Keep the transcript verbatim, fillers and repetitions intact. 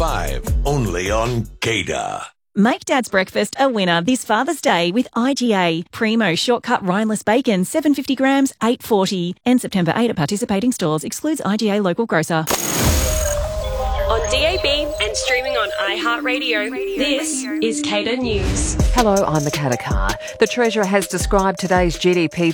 five, only on Gator. Make Dad's breakfast a winner this Father's Day with I G A. Primo shortcut rineless bacon, seven hundred fifty grams, eight forty. End September eighth at participating stores. Excludes I G A local grocer. On D A B and streaming on iHeartRadio, this is Gator News. Hello, I'm Makata Carr. The Treasurer has described today's G D P